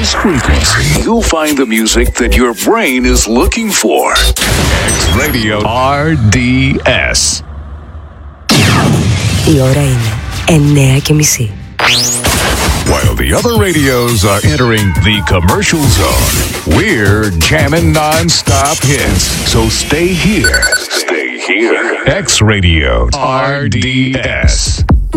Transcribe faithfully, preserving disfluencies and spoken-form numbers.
this frequency, you'll find the music that your brain is looking for. X Radio R D S. Η ώρα είναι εννιά και μισή. While the other radios are entering the commercial zone, we're jamming non-stop hits. So stay here. Stay here. X Radio R D S.